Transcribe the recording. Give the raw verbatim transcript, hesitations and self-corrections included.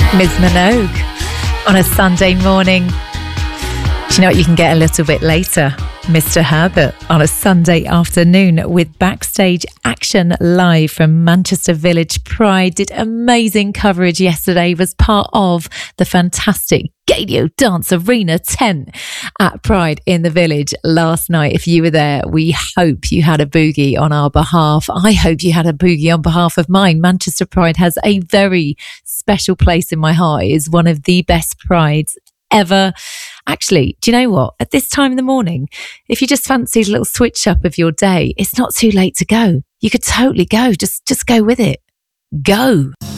Miz Minogue on a Sunday morning. Do you know what? You can get a little bit later. Mister Herbert on a Sunday afternoon with backstage action live from Manchester Village Pride. Did amazing coverage yesterday, was part of the fantastic Gaydio Dance Arena tent at Pride in the Village last night. If you were there, we hope you had a boogie on our behalf. I hope you had a boogie on behalf of mine. Manchester Pride has a very special place in my heart. It is one of the best prides ever. Actually, do you know what? At this time in the morning, if you just fancied a little switch up of your day, it's not too late to go. You could totally go. Just, just go with it. Go.